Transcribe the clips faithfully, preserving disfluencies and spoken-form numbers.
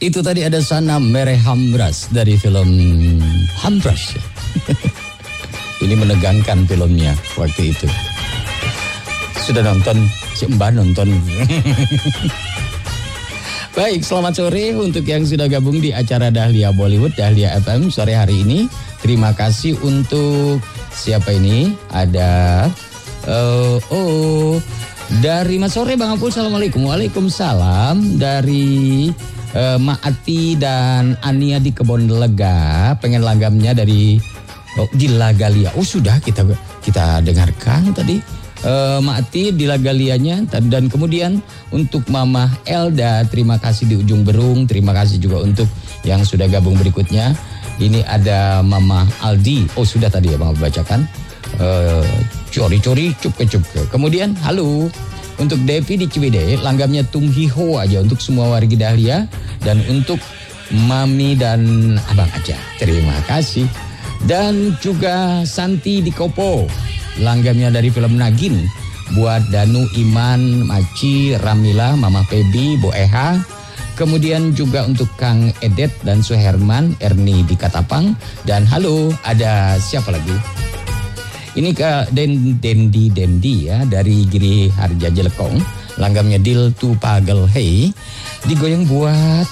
Itu tadi ada Sana Mere Hamras dari film Hamras. Ini menegangkan filmnya waktu itu. Sudah nonton? Si Mbak nonton. Baik, selamat sore untuk yang sudah gabung di acara Dahlia Bollywood, Dahlia F M sore hari ini. Terima kasih untuk siapa ini? Ada uh, oh dari Mas Sore Bang Apul, assalamualaikum. Waalaikumsalam. Dari uh, Maati dan Ania di Kebon Lega, pengen lagamnya dari oh, di Lagalia. Oh sudah kita kita dengarkan tadi. Uh, Maati di Lagalianya dan, dan kemudian untuk Mama Elda, terima kasih di ujung Berung, terima kasih juga untuk yang sudah gabung berikutnya. Ini ada Mama Aldi, oh sudah tadi ya Bang bacakan, uh, cori-cori cup-cup. Kemudian halo untuk Devi di Ciwidey, langgamnya Tumhiho aja untuk semua wargi Dahlia dan untuk Mami dan Abang aja, terima kasih. Dan juga Santi di Kopo, langgamnya dari film Nagin buat Danu, Iman, Maci, Ramila, Mama Pebi, Bo Eha. Kemudian juga untuk Kang Edet dan Suherman, Erni di Katapang. Dan halo, ada siapa lagi? Ini ke Den Dendi Dendi ya dari Giri Harja Jelekong. Langgamnya Dil Tu Pagel Hei. Digoyang buat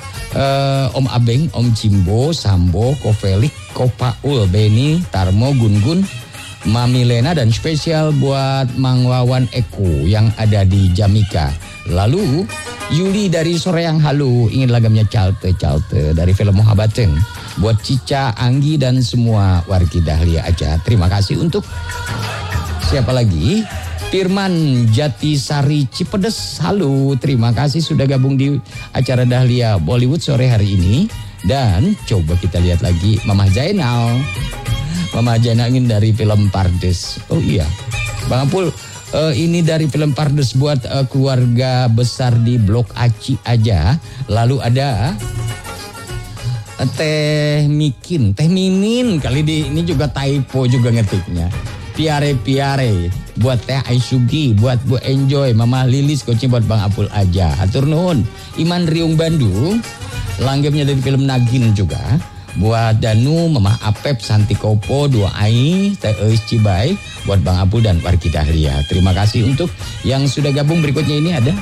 uh, Om Abeng, Om Cimbo, Sambo, Kofelik, Kopaul, Beni, Tarmo, Gun-Gun, Mami Lena, dan spesial buat Mang Wawan Eko yang ada di Jamika. Lalu Yuli dari Soreang, halo, ingin lagamnya Calte Calte dari film Mohabateng buat Cica, Anggi dan semua wargi Dahlia aja. Terima kasih untuk siapa lagi? Firman Jatisari Cipedes, halo, terima kasih sudah gabung di acara Dahlia Bollywood sore hari ini. Dan coba kita lihat lagi Mama Zainal. Mama Zainal ingin dari film Pardes. Oh iya, Bang Apul, uh, ini dari film Pardes buat uh, keluarga besar di Blok Aci aja. Lalu ada uh, Teh Mikin, Teh Minin kali di ini juga typo juga ngetiknya. Piare Piare buat Teh Aisugi, buat Bu Enjoy, Mama Lilis, coaching buat Bang Apul aja. Atur nuhun. Iman Riung Bandung, langgamnya dari film Nagin juga. Buat Danu, Mama Apep, Santi Kopo, Dua Ai, Teh Eis Cibai, buat Bang Apul dan wargi Dahlia. Terima kasih untuk yang sudah gabung. Berikutnya ini ada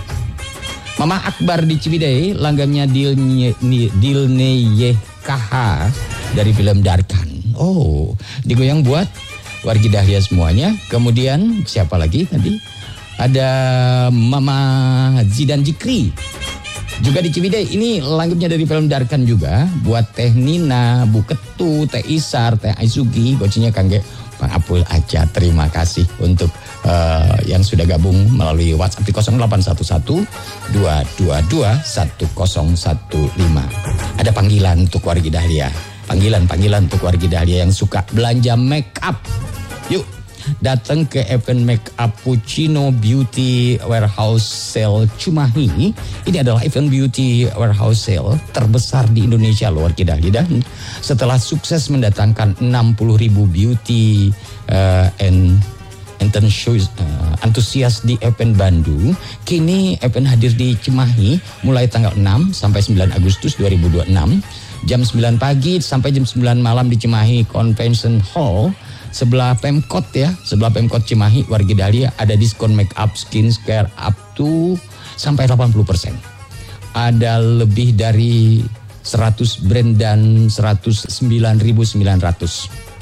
Mama Akbar di Ciwidey, langgamnya Dilne Dilneye K H dari film Darkan. Oh, digoyang buat wargi Dahlia semuanya. Kemudian siapa lagi tadi? Ada Mama Zidan Jikri juga di Ciwidey. Ini langgupnya dari film Darkan juga buat Teh Nina, Bu Ketu, Teh Isar, Teh Aisugi, gocinya Kangge Bang Apul aja. Terima kasih untuk uh, yang sudah gabung melalui WhatsApp di nol delapan satu satu dua dua dua satu nol satu lima. Ada panggilan untuk wargi Dahlia. Panggilan-panggilan untuk wargi Dahlia yang suka belanja make up. Yuk, datang ke event make up Puccino Beauty Warehouse Sale Cimahi. Ini adalah event beauty warehouse sale terbesar di Indonesia loh wargi Dahlia. Dan setelah sukses mendatangkan enam puluh ribu beauty uh, and enthusiast, uh, antusias di event Bandung, kini event hadir di Cimahi mulai tanggal enam sampai sembilan Agustus dua ribu dua puluh enam. Jam sembilan pagi sampai jam sembilan malam di Cimahi Convention Hall. Sebelah Pemkot ya, sebelah Pemkot Cimahi, wargi Dahlia ada diskon make up, skin care up to sampai delapan puluh persen. Ada lebih dari seratus brand dan seratus sembilan ribu sembilan ratus.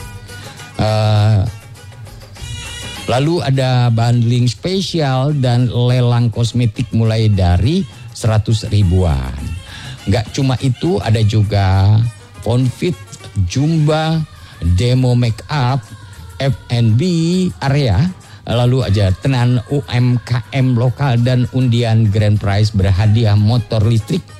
Uh, lalu ada bundling spesial dan lelang kosmetik mulai dari seratus ribuan. Nggak cuma itu, ada juga Fonfit, Jumba, demo make up, F and B area, lalu aja tenan U M K M lokal dan undian grand prize berhadiah motor listrik